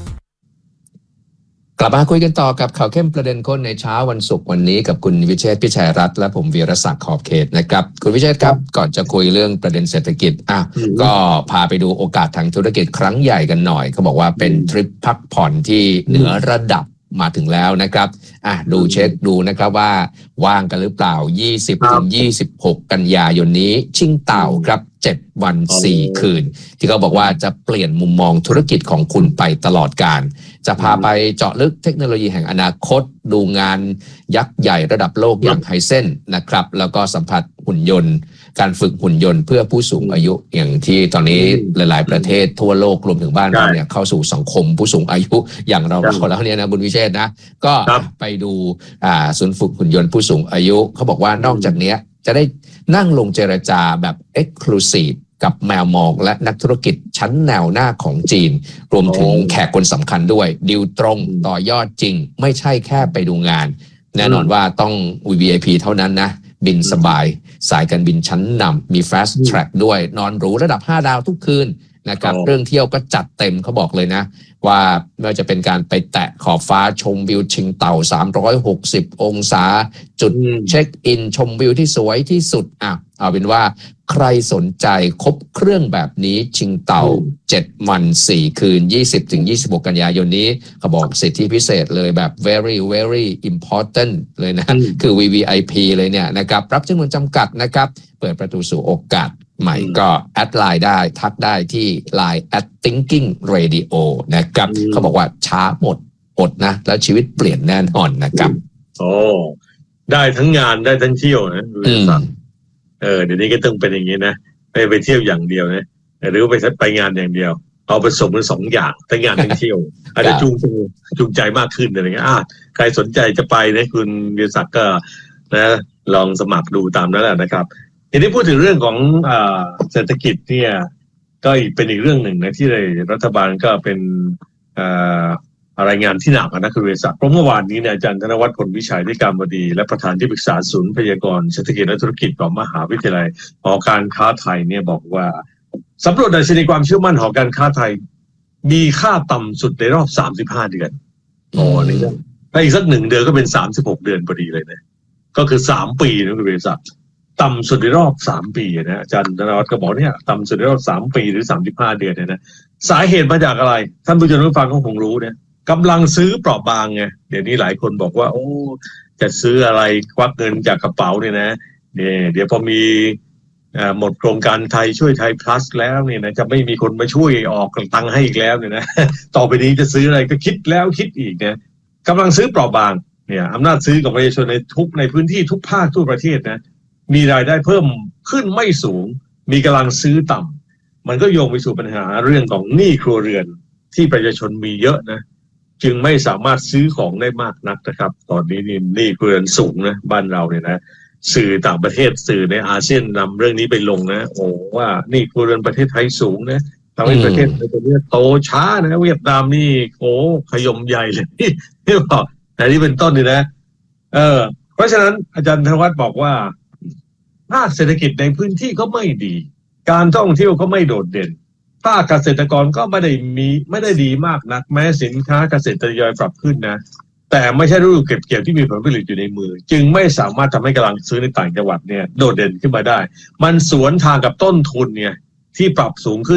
อกลับมาคุยกันต่อกับข่าวเข้มประเด็นข้นในเช้าวันศุกร์วันนี้กับคุณวิเชษฐ์พิชัยรัตน์และผมวีรศักดิ์ขอบเขตนะครับคุณวิเชษฐ์ครับก่อนจะคุยเรื่องประเด็นเศรษฐกิจอ่ะก็พาไปดูโอกาสทางธุรกิจครั้งใหญ่กันหน่อยเขาบอกว่าเป็นทริปพักผ่อนที่เหนือระดับมาถึงแล้วนะครับอ่ะดูเช็คดูนะครับว่าว่างกันหรือเปล่า ยี่สิบถึงยี่สิบหก กันยายนนี้ชิงเต่าครับเจ็ดวันสี่คืนที่เขาบอกว่าจะเปลี่ยนมุมมองธุรกิจของคุณไปตลอดกาลจะพาไปเจาะลึกเทคโนโลยีแห่งอนาคตดูงานยักษ์ใหญ่ระดับโลกอย่างไฮเซนนะครับแล้วก็สัมผัสหุ่นยนต์การฝึกหุ่นยนต์เพื่อผู้สูงอายุอย่างที่ตอนนี้หลายๆประเทศทั่วโลกรวมถึงบ้านเราเนี่ยเข้าสู่สังคมผู้สูงอายุอย่างเราเราแล้วเนี่ยนะบุญวิเชษฐ์นะก็ไปดูอ่าศูนย์ฝึกหุ่นยนต์ผู้สูงอายุเขาบอกว่านอกจากนี้จะได้นั่งลงเจรจาแบบ Exclusive กับแมวมองและนักธุรกิจชั้นแนวหน้าของจีนรวมถึงแขกคนสำคัญด้วยดีลตรงต่อยอดจริงไม่ใช่แค่ไปดูงานแน่นอนว่าต้อง วี วี ไอ พี เท่านั้นนะบินสบายสายการบินชั้นนำมี Fast Track ด้วยนอนหรูระดับห้าดาวทุกคืนนะครับเรื่องเที่ยวก็จัดเต็มเขาบอกเลยนะว่าไม่ว่าจะเป็นการไปแตะขอบฟ้าชมวิวชิงเต่าสามร้อยหกสิบองศาจุดเช็คอินชมวิวที่สวยที่สุดอ่ะเอาเป็นว่าใครสนใจครบเครื่องแบบนี้ชิงเต่าเจ็ดวันสี่คืน ยี่สิบถึงยี่สิบหก กันยายนนี้เขาบอกสิทธิพิเศษเลยแบบ very very important เลยนะคือ วี วี ไอ พี เลยเนี่ยนะครับรับจำนวนจำกัดนะครับเปิดประตูสู่โอกาสใหม่ก็แอดไลน์ได้ทักได้ที่ ไลน์ แอท Thinking Radio นะครับเขาบอกว่าช้าหมดอดนะแล้วชีวิตเปลี่ยนแน่นอนนะครับโอ้ได้ทั้งงานได้ทั้งเที่ยวนะเออเดี๋ยวนี้ก็ต้องเป็นอย่างนี้นะไปไปเที่ยวอย่างเดียวนะหรือไปไปงานอย่างเดียวเอาผสมกันสองอย่างทั้งงานทั้งเที่ยวอาจจะจูงจูงใจมากขึ้นอะไรเงี้ยอ่ะใครสนใจจะไปนะคุณวีรศักดิ์ก็นะลองสมัครดูตามนั้นแหละนะครับทีนี้พูดถึงเรื่องของอ่าเศรษฐกิจเนี่ยก็เป็นอีกเรื่องหนึ่งนะที่รัฐบาลก็เป็นอ่ารายงานที่หนักนะคุณวีรศักดิ์เพราะเมื่อวานนี้เนี่ยอาจารย์ธนวัฒน์พลวิชัยที่การบดีและประธานที่ปรึกษาศูนย์พยากรณ์เศรษฐกิจและธุรกิจของมหาวิทยาลัยหอการค้าไทยเนี่ยบอกว่าสำรวจดัชนีความเชื่อมั่นหอการค้าไทยมีค่าต่ำสุดในรอบสามสิบห้าเดือนโอ้นี่นะถ้าอีกสักหนึ่งเดือนก็เป็นสามสิบหกเดือนพอดีเลยนะก็คือสามปีนะคุณวีรศักดิ์ต่ำสุดในรอบสามปีนะอาจารย์ธนวัฒน์ก็บอกเนี่ยต่ำสุดในรอบสามปีหรือสามสิบห้าเดือนเนี่ยนะสาเหตุมาจากอะไรท่านผู้ชมผู้ฟังก็คงรู้เนี่ยกำลังซื้อเปราะบางไงเดี๋ยวนี้หลายคนบอกว่าโอ้จะซื้ออะไรควักเงินจากกระเป๋าเนี่ยนะเนี่ยเดี๋ยวพอมีหมดโครงการไทยช่วยไทย plus แล้วเนี่ยนะจะไม่มีคนมาช่วยออกตังค์ให้อีกแล้วเนี่ยนะต่อไปนี้จะซื้ออะไรก็คิดแล้วคิดอีกเนี่ยกำลังซื้อเปราะบางเนี่ยอำนาจซื้อกับประชาชนในทุกในพื้นที่ทุกภาคทั่วประเทศนะมีรายได้เพิ่มขึ้นไม่สูงมีกำลังซื้อต่ำมันก็โยงไปสู่ปัญหาเรื่องของหนี้ครัวเรือนที่ประชาชนมีเยอะนะจึงไม่สามารถซื้อของได้มากนักนะครับตอนนี้นี่หนี้ครัวเรือนสูงนะบ้านเราเนี่ยนะสื่อต่างประเทศสื่อในอาเซียนนำเรื่องนี้ไปลงนะโอ้ว่าหนี้ครัวเรือนประเทศไทยสูงนะทำให้ประเทศไทยตัวนี้โตช้านะเวียดนามนี่โอ้ขยมใหญ่เลยที่บอกแต่นี่เป็นต้นนี่นะเออเพราะฉะนั้นอาจารย์ธนวัฒน์บอกว่าภาคเศรษฐกิจในพื้นที่ก็ไม่ดีการท่องเที่ยวก็ไม่โดดเด่นภาคเกษตรกรก็ไม่ได้มีไม่ได้ดีมากนักแม้สินค้าเกษตรทยอยปรับขึ้นนะแต่ไม่ใช่ฤดูเก็บเกี่ยวที่มีผลผลิตอยู่ในมือจึงไม่สามารถทำให้กำลังซื้อในต่างจังหวัดเนี่ยโดดเด่นขึ้นมาได้มันสวนทางกับต้นทุนเนี่ยที่ปรับสูงขึ้น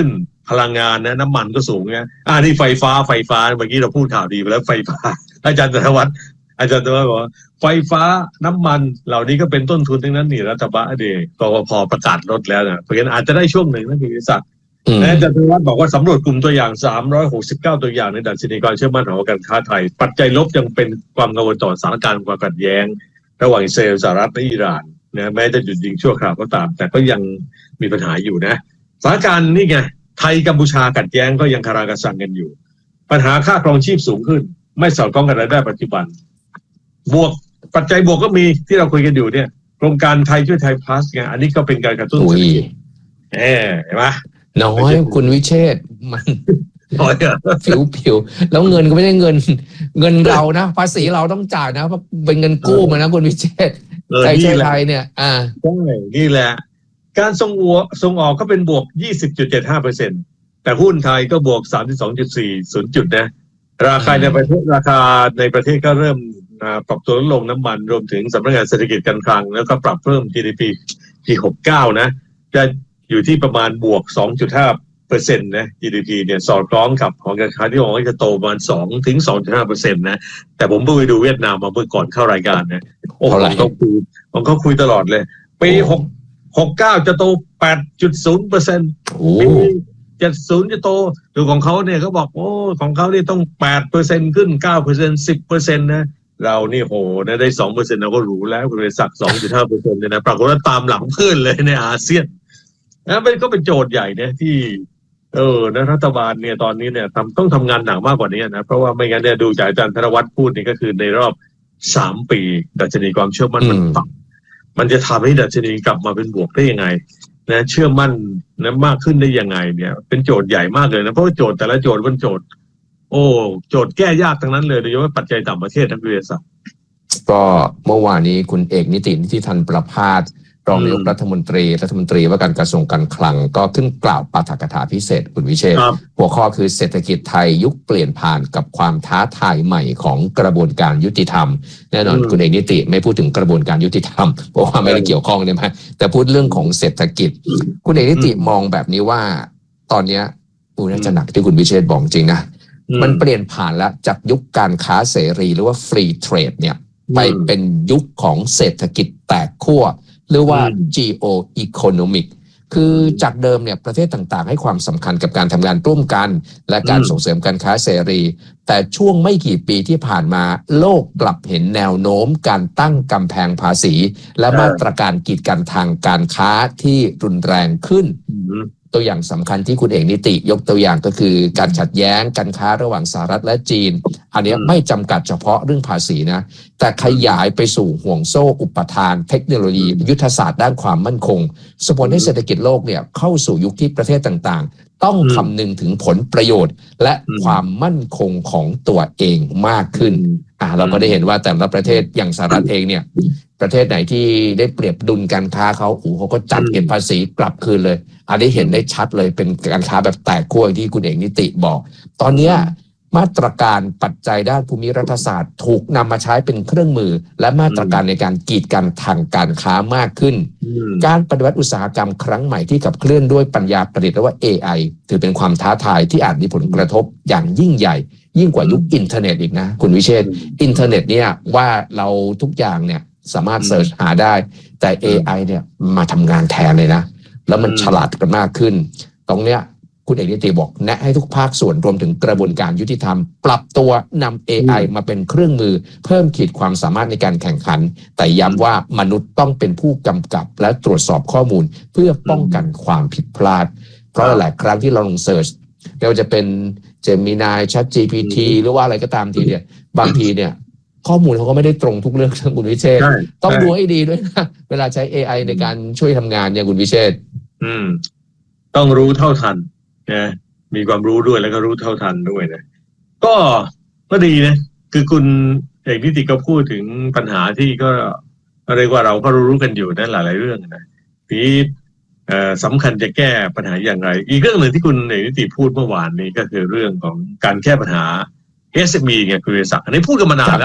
พลังงานนะน้ำมันก็สูงไงอ่านี่ไฟฟ้าไฟฟ้าเมื่อกี้เราพูดข่าวดีไปแล้วไฟฟ้าอาจารย์ธนวัฒน์อาจารย์ธนวัฒน์บอกว่าไฟฟ้าน้ำมันเหล่านี้ก็เป็นต้นทุนทั้งนั้นนี่รัฐบาลเดกกพ.ประกาศลดแล้วนะเพราะฉะนั้นอาจจะได้ช่วงหนึ่งนะพี่วิศักดิ์และอาจารย์ธนวัฒน์บอกว่าสำรวจกลุ่มตัวอย่างสามร้อยหกสิบเก้าตัวอย่างในดัชนีความเชื่อมั่นของการค้าไทยปัจจัยลบยังเป็นความกังวลต่อสถานการณ์ความขัดแย้งระหว่างอิสราเอลสหรัฐและอิหร่านนะแม้จะหยุดยิงชั่วคราวก็ตามแต่ก็ยังมีปัญหาอยู่นะสถานการณ์นี่ไงไทยกัมพูชาขัดแย้งก็ยังคาราคาซังกันอยู่ปัญหาค่าครองชีพสูงขึ้นไม่สอดคล้องกับรายได้ปัจจุบันบวกปัจจัยบวกก็มีที่เราคุยกันอยู่เนี่ยโครงการไทยช่วยไทยพลัสไงอันนี้ก็เป็นการกระตุ้นเศรษฐกิจเออเห็นไหมน้อยคุณวิเชษฐ์มันน้อยอะผิวผิวแล้วเงินก็ไม่ได้เงินเงินเรานะภาษีเราต้องจ่ายนะเพราะเป็นเงินกู้มานะคุณวิเชษฐ์ไทยช่วยไทยเนี่ยอ่าใช่นี่แหละการส่งออกส่งออกก็เป็นบวก ยี่สิบจุดเจ็ดห้าเปอร์เซ็นต์ แต่หุ้นไทยก็บวก สามสิบสองจุดสี่ศูนย์ จุดนะราคาในประเทศราคาในประเทศก็เริ่มปรับตัวลดลงน้ำมันรวมถึงสำนักงานเศรษฐกิจการคลังแล้วก็ปรับเพิ่ม จี ดี พี ปีหกสิบเก้านะจะอยู่ที่ประมาณบวก สองจุดห้าเปอร์เซ็นต์ นะ จี ดี พี เนี่ยสอดคล้องกับของการค้าที่บอกว่าจะโตประมาณสองถึงสองจุดห้าเปอร์เซ็นต์ นะแต่ผมเพิ่งไปดูเวียดนามมาเมื่อก่อนเข้ารายการนะโอ้ผมก็คุยผมก็คุยตลอดเลยปีหก หกสิบเก้าจะโต แปดจุดศูนย์เปอร์เซ็นต์ ปีเจ็ดสิบจะโตดูของเขาเนี่ยเขาบอกโอ้ของเขานี่ต้อง แปดเปอร์เซ็นต์ ขึ้น เก้าเปอร์เซ็นต์ สิบเปอร์เซ็นต์ นะเรานี่โหนะได้ สองเปอร์เซ็นต์ เราก็รู้แล้วคุณเรศักดิ์ สองจุดห้าเปอร์เซ็นต์ เนี่ยนะปรากฏว่าตามหลังเพื่อนเลยในอาเซียนนะเป็นก็เป็นโจทย์ใหญ่เนี่ยที่เออนะรัฐบาลเนี่ยตอนนี้เนี่ยทำต้องทำงานหนักมากกว่านี้นะเพราะว่าไม่งั้นเนี่ยดูจากอาจารย์ธนวัฒน์พูดนี่ก็คือในรอบสามปีดัชนีความเชื่อมั่นมันต่ำมันจะทำให้ดัชนีกลับมาเป็นบวกได้ยังไงนะเชื่อมั่นนะมากขึ้นได้ยังไงเนี่ยเป็นโจทย์ใหญ่มากเลยนะเพราะว่าโจทย์แต่ละโจทย์เป็นโจทย์โอ้โจทย์แก้ยากทั้งนั้นเลยโดยเฉพาะปัจจัยต่างประเทศทั้งประเทศก็เมื่อวานนี้คุณเอกนิตินิติธันประภาสรองนายกรัฐมนตรีรัฐมนตรีว่าการกระทรวงการคลังก็ขึ้นกล่าวปาฐกถาพิเศษคุณวิเชษฐ์หัวข้อคือเศรษฐกิจไทยยุคเปลี่ยนผ่านกับความท้าทายใหม่ของกระบวนการยุติธรรมแน่นอนคุณเอกนิติไม่พูดถึงกระบวนการยุติธรรมเพราะว่าไม่ได้เกี่ยวข้องใช่ไหมแต่พูดเรื่องของเศรษฐกิจคุณเอกนิติมองแบบนี้ว่าตอนนี้ปูน่าจะหนักที่คุณวิเชษฐ์บอกจริงนะมันเปลี่ยนผ่านแล้วจากยุคการค้าเสรีหรือว่าฟรีเทรดเนี่ยไปเป็นยุคของเศรษฐกิจแตกขั้วหรือว่า geo-economic คือจากเดิมเนี่ยประเทศต่างๆให้ความสำคัญกับการทำงานร่วมกันและการส่งเสริมการค้าเสรีแต่ช่วงไม่กี่ปีที่ผ่านมาโลกกลับเห็นแนวโน้มการตั้งกำแพงภาษีและมาตรการกีดกันทางการค้าที่รุนแรงขึ้นตัวอย่างสำคัญที่คุณเอกนิติยกตัวอย่างก็คือการขัดแย้งการค้าระหว่างสหรัฐและจีนอันนี้ไม่จำกัดเฉพาะเรื่องภาษีนะแต่ขยายไปสู่ห่วงโซ่อุปทานเทคโนโลยียุทธศาสตร์ด้านความมั่นคงส่งผลให้เศรษฐกิจโลกเนี่ยเข้าสู่ยุคที่ประเทศต่างๆต้องคำนึงถึงผลประโยชน์และความมั่นคงของตัวเองมากขึ้นอ่าเราก็ได้เห็นว่าแต่ละประเทศอย่างสหรัฐเองเนี่ยประเทศไหนที่ได้เปรียบดุลการค้าเขาโอ้เขาก็จัดเก็บภาษีกลับคืนเลยอันนี้เห็นได้ชัดเลยเป็นการค้าแบบแตกขั้วที่คุณเอกนิติบอกตอนนี้มาตรการปัจจัยด้านภูมิรัฐศาสตร์ถูกนำมาใช้เป็นเครื่องมือและมาตรการในการกีดกันทางการค้ามากขึ้นการปฏิวัติอุตสาหกรรมครั้งใหม่ที่ขับเคลื่อนด้วยปัญญาประดิษฐ์หรือว่า เอ ไอ ถือเป็นความท้าทายที่อาจมีผลกระทบอย่างยิ่งใหญ่ยิ่งกว่ายุคอินเทอร์เน็ตอีกนะคุณวิเชษฐ์อินเทอร์เน็ตเนี่ยว่าเราทุกอย่างเนี่ยสามารถเสิร์ชหาได้แต่ เอ ไอ เนี่ยมาทำงานแทนเลยนะแล้วมันฉลาดกันมากขึ้นตรงเนี้ยคุณเอกนิติบอกแนะให้ทุกภาคส่วนรวมถึงกระบวนการยุติธรรมปรับตัวนำ เอ ไอ มาเป็นเครื่องมือเพิ่มขีดความสามารถในการแข่งขันแต่ย้ำว่ามนุษย์ต้องเป็นผู้กำกับและตรวจสอบข้อมูลเพื่อป้องกันความผิดพลาดเพราะหลายครั้งที่เราลงเสิร์ชไม่ว่าจะเป็น Gemini Chat จี พี ที หรือว่าอะไรก็ตามทีเนี่ยบางทีเนี่ยข้อมูลเขาก็ไม่ได้ตรงทุกเรื่องทั้งคุณวิเชษฐ์ต้องดูให้ดีด้วยนะเวลาใช้ เอ ไอ ในการช่วยทำงานอย่างคุณวิเชษฐ์อืมต้องรู้เท่าทันนะมีความรู้ด้วยแล้วก็รู้เท่าทันด้วยนะก็ก็ดีนะคือคุณเอกนิติก็พูดถึงปัญหาที่ก็เรียกว่าเราก็รู้กันอยู่นะหลายๆเรื่องนะที่เอ่อสำคัญจะแก้ปัญหาอย่างไรอีกเรื่องหนึ่งที่คุณเอกนิติพูดเมื่อวานนี้ก็คือเรื่องของการแก้ปัญหา เอส เอ็ม อี ไงคุณเรศักดิ์อันนี้พูดกันมานานแล้ว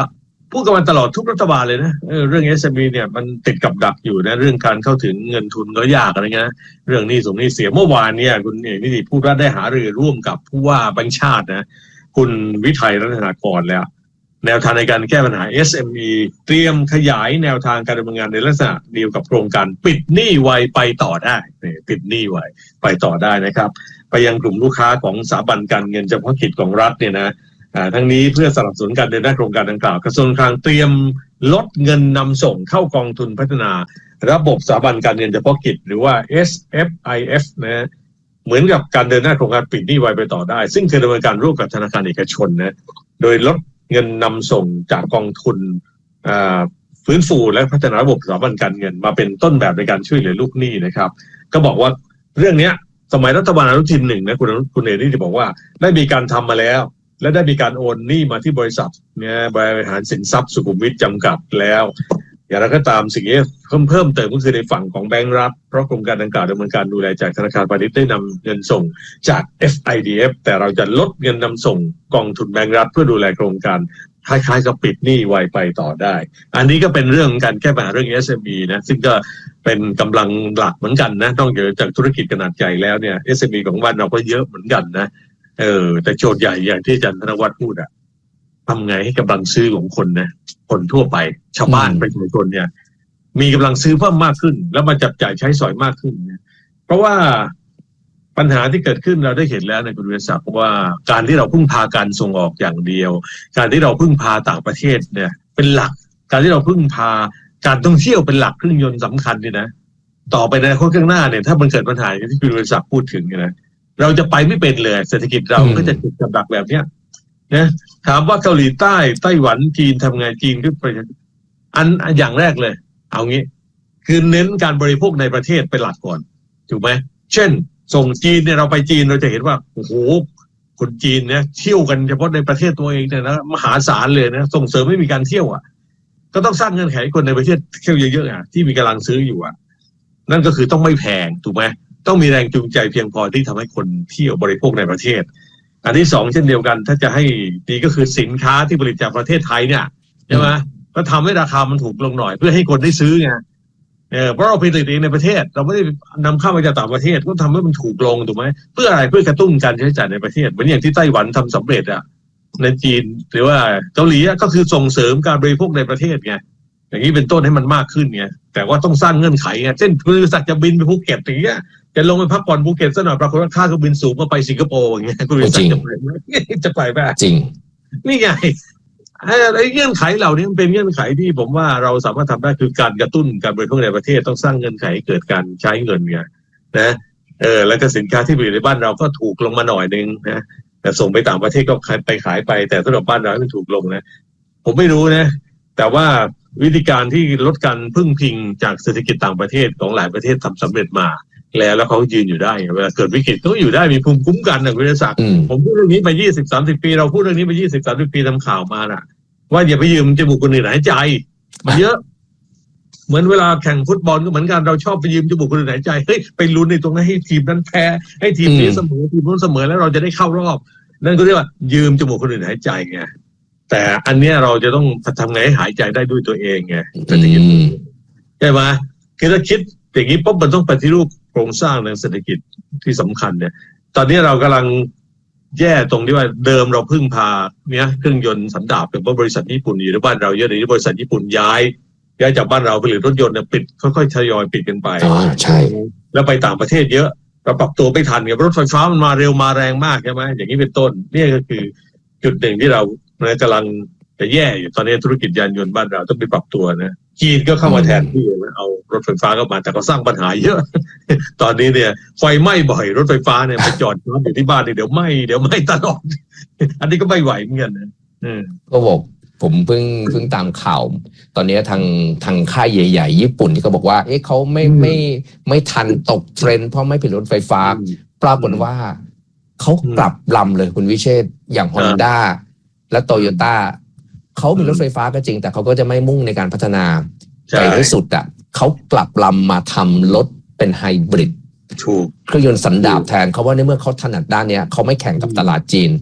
พูดกันมาตลอดทุกรัฐบาลเลยนะเออเรื่อง เอส เอ็ม อี เนี่ยมันติดกับดักอยู่นะเรื่องการเข้าถึงเงินทุนก็ยากอะไรเงี้ยเรื่องหนี้ส่งหนี้เสียเมื่อวานเนี่ยคุณเอกนิติพูดว่าได้หารือร่วมกับผู้ว่าแบงก์ชาตินะคุณวิทัยรัตนากรแล้วแนวทางในการแก้ปัญหา เอส เอ็ม อี เตรียมขยายแนวทางการดำเนินงานในลักษณะเดียวกับโครงการปิดหนี้ไวไปต่อได้ปิดหนี้ไวไปต่อได้นะครับไปยังกลุ่มลูกค้าของสถาบันการเงินเฉพาะกิจของรัฐเนี่ยนะทั้งนี้เพื่อสนับสนุนการเดินหน้าโครงการดังกล่าวกระทรวงการคลังเตรียมลดเงินนำส่งเข้ากองทุนพัฒนาระบบสถาบันการเงินเฉพาะกิจหรือว่า เอส เอฟ ไอ เอฟ นะเหมือนกับการเดินหน้าโครงการปิดหนี้ไวไปต่อได้ซึ่งเคยดำเนินการร่วมกับธนาคารเอกชนนะโดยลดเงินนำส่งจากกองทุนฟื้นฟูและพัฒนาระบบสถาบันการเงินมาเป็นต้นแบบในการช่วยเหลือลูกหนี้นะครับก็บอกว่าเรื่องนี้สมัยรัฐบาลอนุทินหนึ่งนะคุณคุณเอนี่จะบอกว่าได้มีการทำมาแล้วและได้มีการโอนหนี้มาที่บริษัทเนี่ยบริหารสินทรัพย์สุขุมวิทจำกัดแล้วอย่างไรก็ตามสิ่งที่เพิ่มเพิ่มเติมก็คือในฝั่งของแบงก์รัฐเพราะโครงการดังกล่าวดำเนินการดูแลจากธนาคารพาณิชย์ได้นำเงินส่งจาก เอฟ ไอ ดี เอฟ แต่เราจะลดเงินนำส่งกองทุนแบงก์รัฐเพื่อดูแลโครงการคล้ายๆกับปิดหนี้ไวไปต่อได้อันนี้ก็เป็นเรื่องการแก้ปัญหาเรื่อง เอส เอ็ม อี นะซึ่งก็เป็นกำลังหลักเหมือนกันนะนอกจากธุรกิจขนาดใหญ่แล้วเนี่ย เอส เอ็ม อี ของบ้านเราก็เยอะเหมือนกันนะเออแต่โจทย์ใหญ่อย่างที่อาจารย์ธนวัฒน์พูดอะทำไงให้กำลังซื้อของคนนะคนทั่วไปชาวบ้านประชาชนเนี่ยมีกำลังซื้อเพิ่มมากขึ้นแล้วมาจับจ่ายใช้สอยมากขึ้นเนี่ยเพราะว่าปัญหาที่เกิดขึ้นเราได้เห็นแล้วในคุณวิทยาศักดิ์ว่าการที่เราพึ่งพาการส่งออกอย่างเดียวการที่เราพึ่งพาต่างประเทศเนี่ยเป็นหลักการที่เราพึ่งพาการท่องเที่ยวเป็นหลักเครื่องยนต์สำคัญนี่นะต่อไปในอนาคตข้างหน้าเนี่ยถ้ามันเกิดปัญหาที่คุณวิทยาศักดิ์พูดถึงเนี่ยนะเราจะไปไม่เป็นเลยเศรษฐกิจเราก็จะติดกับดักแบบเนี้ยนะถามว่าเกาหลีใต้ไต้หวันจีนทำไงจีนก็ไปอันอย่างแรกเลยเอางี้คือเน้นการบริโภคในประเทศเป็นหลักก่อนถูกไหมเช่นส่งจีนเนี่ยเราไปจีนเราจะเห็นว่าโอ้โหคนจีนเนี่ยเที่ยวกันเฉพาะในประเทศตัวเองเนี่ยนะมหาศาลเลยนะส่งเสริมไม่มีการเที่ยวอ่ะก็ต้องสร้างเงื่อนไขคนในประเทศเที่ยวเยอะๆอ่ะที่มีกำลังซื้ออยู่อ่ะนั่นก็คือต้องไม่แพงถูกไหมต้องมีแรงจูงใจเพียงพอที่ทำให้คนเที่ยวบริโภคในประเทศอันที่สองเช่นเดียวกันถ้าจะให้ดีก็คือสินค้าที่ผลิตจากประเทศไทยเนี่ยใช่ไหมก็ทำให้ราคามันถูกลงหน่อยเพื่อให้คนได้ซื้อไงเออเพราะเราผลิตเองในประเทศเราไม่ได้นำเข้ามาจากต่างประเทศก็ทำให้มันถูกลงถูกไหมเพื่ออะไรเพื่อกระตุ้นการใช้จ่ายในประเทศเหมือนอย่างที่ไต้หวันทำสำเร็จอ่ะในจีนหรือว่าเกาหลีก็คือส่งเสริมการบริโภคในประเทศไงอย่างนี้เป็นต้นให้มันมากขึ้นไงแต่ว่าต้องสร้างเงื่อนไขไงเช่นบริษัทจะบินไปภูเก็ตอย่างเงี้ยจะลงไปพักผ่อนภูเก็ตซะหน่อยปรากฏว่าค่าเครื่องบินสูงก็ไปสิงคโปร์อย่างเงี้ยบริษัทจะไปจะไปแบบจริงนี่ไงไอ้เงื่อนไขเหล่านี้มันเป็นเงื่อนไขที่ผมว่าเราสามารถทำได้คือการกระตุ้นการบริโภคในประเทศต้องสร้างเงื่อนไขเกิดการใช้เงินไงนะเออแล้วก็สินค้าที่ผลิตในบ้านเราก็ถูกลงมาหน่อยนึงนะแต่ส่งไปต่างประเทศก็ไปขายไปแต่สำหรับบ้านเราไม่ถูกลงนะผมไม่รู้นะแต่ว่าวิธีการที่ลดการพึ่งพิงจากเศรษฐกิจต่างประเทศของหลายประเทศทำสำเร็จมาแล้วแล้วเขายืนอยู่ได้เวลาเกิดวิกฤตเขาอยู่ได้มีภูมิคุ้มกันนะคุณวิทยาศักดิ์ผมพูดเรื่องนี้มา ยี่สิบ สามสิบ ปีเราพูดเรื่องนี้มา ยี่สิบ สามสิบ ปีทำข่าวมาน่ะว่าอย่าไปยืมจมูกคนอื่นหายใจมันเยอะเหมือนเวลาแข่งฟุตบอลก็เหมือนกันเราชอบไปยืมจมูกคนอื่นหายใจเฮ้ยไปลุ้นในตรงนั้นให้ทีมนั้นแพ้ให้ทีมนี้เสมอทีมนู้นเสมอแล้วเราจะได้เข้ารอบนั่นก็เรียกว่ายืมจมูกคนอื่นหายใจไงแต่อันเนี้ยเราจะต้องทำไงให้หายใจได้ด้วยตัวเองไงเศรษฐกิจใช่ไหมคือถ้าคิดอย่างนี้ปุ๊บมันต้องปฏิรูปโครงสร้างทางเศรษฐกิจที่สำคัญเนี่ยตอนนี้เรากำลังแย่ตรงที่ว่าเดิมเราพึ่งพาเนี่ยเครื่องยนต์สันดาปเป็นบริษัทญี่ปุ่นอยู่ในบ้านเราเยอะเลยที่บริษัทญี่ปุ่นย้ายย้ายจากบ้านเราผลิตรถยนต์เนี่ยปิดค่อยๆทยอยปิดกันไปอ๋อใช่แล้วไปต่างประเทศเยอะเราปรับตัวไม่ทันกับรถไฟฟ้ามันมาเร็วมาแรงมากใช่ไหมอย่างนี้เป็นต้นนี่ก็คือจุดหนึ่งที่เรากำลังจะแย่อยู่ตอนนี้ธุรกิจยานยนต์บ้านเราต้องไปปรับตัวนะจีนก็เข้ามาแทนที่เอารถไฟฟ้าเข้ามาแต่ก็สร้างปัญหาเยอะตอนนี้เนี่ยไฟไหม้บ่อยรถไฟฟ้าเนี่ยไปจอดอยู่ที่บ้านเดี๋ยวไหม้เดี๋ยวไหม้ตลอดอันนี้ก็ไม่ไหวเหมือนกันนะก็บอกผมเพิ่งเพิ่งตามข่าวตอนนี้ทางทางค่ายใหญ่ๆญี่ปุ่นที่เขาบอกว่าเอ๊ะเขาไม่ไม่ไม่ทันตกเทรนด์เพราะไม่ผลิตรถไฟฟ้าปรากฏว่าเขากลับลำเลยคุณวิเชษฐ์อย่าง Honda และโตโยต้าเขามีรถไฟฟ้าก็จริงแต่เขาก็จะไม่มุ่งในการพัฒนาไปให้สุดอ่ะเขากลับลำมาทำรถเป็นไฮบริดเครื่องยนต์สันดาปแทนเขาว่าในเมื่อเขาถนัดด้านเนี้ยเขาไม่แข่งกับตลาดจีน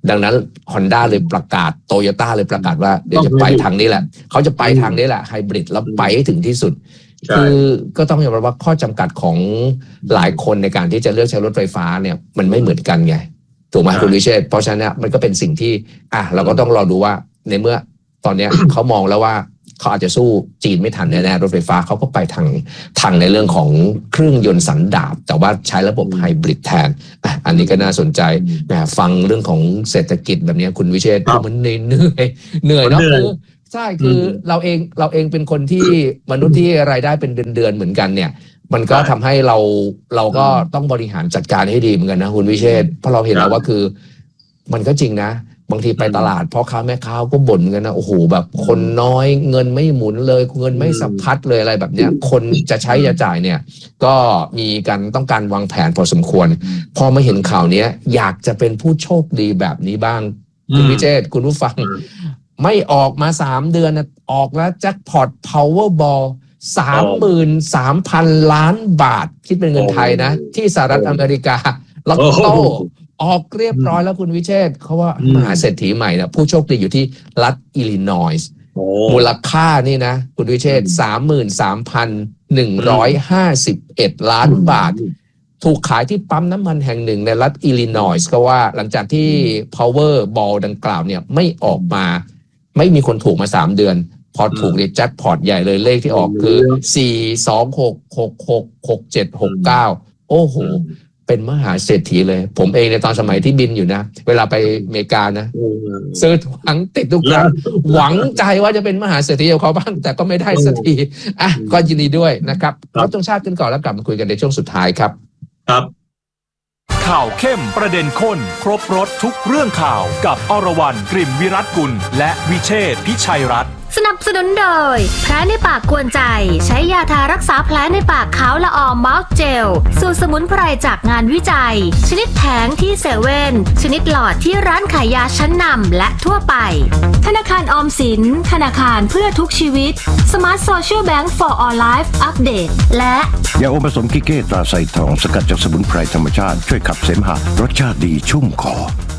ดังนั้น Honda เลยประกาศ Toyota เลยประกาศว่าเดี๋ยวจะไปทางนี้แหละเขาจะไปทางนี้แหละไฮบริดแล้วไปให้ถึงที่สุดคือก็ต้องยอมรับว่าข้อจำกัดของหลายคนในการที่จะเลือกใช้รถไฟฟ้าเนี่ยมันไม่เหมือนกันไงถูกไหมคุณวิเชษเพราะฉะนั้นมันก็เป็นสิ่งที่อ่ะเราก็ต้องรอดูว่าในเมื่อตอนนี้ เขามองแล้วว่าเขาอาจจะสู้จีนไม่ทันแน่ๆรถไฟฟ้าเขาก็ไปทางทางในเรื่องของเครื่องยนต์สันดาปแต่ว่าใช้ระบบไฮบริดแทนอ่ะอันนี้ก็น่าสนใจแหมฟังเรื่องของเศรษฐกิจแบบนี้คุณวิเชษมันเหนื่อยเหนื่อยเนาะคือใช่คือเราเองเราเองเป็นคนที่มนุษย์ที่รายได้เป็นเดือนๆเหมือนกันเนี่ยมันก็ทำให้เราเราก็ต้องบริหารจัดการให้ดีเหมือนกันนะคุณวิเชษเพราะเราเห็นแล้วว่าคือมันก็จริงนะบางทีไปตลาดพ่อค้าแม่ค้าก็บ่นกันนะโอ้โหแบบคนน้อยเงินไม่หมุนเลยเงินไม่สะพัดเลยอะไรแบบเนี้ยคนจะใช้จะจ่ายเนี่ยก็มีการต้องการวางแผนพอสมควรพอมาเห็นข่าวนี้อยากจะเป็นผู้โชคดีแบบนี้บ้างคุณวิเชษคุณผู้ฟังไม่ออกมาสามเดือนนะออกแล้วแจ็คพอต Powerball สามหมื่นสามพันล้านบาทคิดเป็นเงินไทยนะที่สหรัฐอเมริกาลอตโต้ออกเรียบร้อยแล้วคุณวิเชษเขาว่ามหาเศรษฐีใหม่นะผู้โชคดีอยู่ที่รัฐอิลลินอยส์มูลค่านี่นะคุณวิเชษ สามหมื่นสามพันหนึ่งร้อยห้าสิบเอ็ด ล้านบาทถูกขายที่ปั๊มน้ำมันแห่งหนึ่งในรัฐอิลลินอยส์ก็ว่าหลังจากที่ Powerball ดังกล่าวเนี่ยไม่ออกมาไม่มีคนถูกมาสามเดือนพอถูกเนี่ยแจ็คพอตใหญ่เลยเลขที่ออกคือสี่ สอง หก หก หก หก เจ็ด หก เก้าโอ้โหเป็นมหาเศรษฐีเลยผมเองในตอนสมัยที่บินอยู่นะเวลาไปอเมริกานะซื้อหวังติดทุกครั้งหวังใจว่าจะเป็นมหาเศรษฐีของเขาบ้างแต่ก็ไม่ได้สักทีอ่ะก็ยินดีด้วยนะครับเราต้องชาติกันก่อนแล้วกลับมาคุยกันในช่วงสุดท้ายครับครับข่าวเข้มประเด็นข้นครบรสทุกเรื่องข่าวกับอรวรรณกลิ่มวิรัตกุลและวิเชษฐ์พิชัยรัตน์สนับสนุนโดยแผลในปากกวนใจใช้ยาทารักษาแผลในปากขาวละอองมาร์คเจลสูตรสมุนไพรจากงานวิจัยชนิดแผงที่เซเว่นชนิดหลอดที่ร้านขายยาชั้นนำและทั่วไปธนาคารออมสินธนาคารเพื่อทุกชีวิต Smart Social Bank for All Life Update และยาอมผสมกิเก้ตราไซทองสกัดจากสมุนไพรธรรมชาติช่วยขับเสมหะรสชาติดีชุ่มคอ